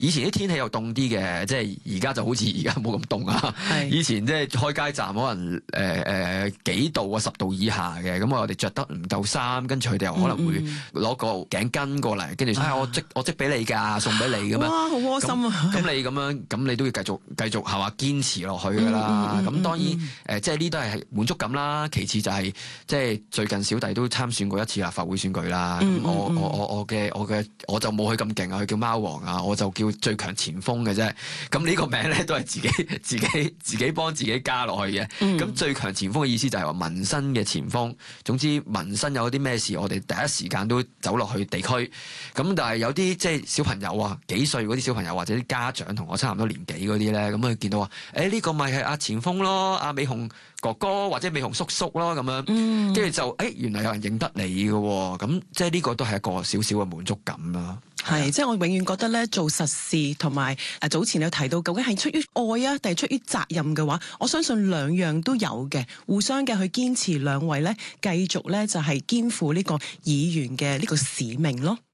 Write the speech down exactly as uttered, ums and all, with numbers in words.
以前啲天氣又凍啲嘅，即係而家就好似而家冇咁凍啊。以前即係開街站可能誒誒、呃、幾度啊，十度以下嘅，咁我哋着得唔夠衫，跟住佢哋又可能會攞個頸巾過嚟，跟住唉我織我織俾你㗎，送俾你咁樣。 哇，好窩心啊！ 咁你咁樣咁你都要繼續繼續係嘛堅持落去㗎啦。咁、嗯嗯嗯、當然誒、呃，即係呢都係滿足感啦。其次就係、是、即係最近小弟都參選過一次立法會選舉啦。咁、嗯嗯、我我我我嘅我嘅我就冇佢咁勁啊，佢叫貓王啊，我就叫最強前鋒嘅啫。咁呢個名咧都係自己自己自己幫自己加落去嘅。咁、嗯、最強前鋒嘅意思就係話民生嘅前鋒。總之民生有啲咩事，我哋第一時間都走落去地區。咁但係有啲即係小朋友啊，幾歲嗰啲小朋友或者啲家長同我差唔多年紀嗰啲咧，咁佢見到話，誒呢個咪係阿前鋒咯，阿美雄哥哥或者美雄叔叔咯咁樣，跟住、嗯、就誒原來有人認得你嘅喎，咁即係呢個都係一個少少嘅滿足感啦。 係，即係我永遠覺得咧，做實事同埋誒早前有提到，究竟係出於愛啊，定係出於責任嘅話，我相信兩樣都有嘅，互相嘅去堅持兩位咧，繼續咧就係肩負呢個議員嘅呢個使命咯。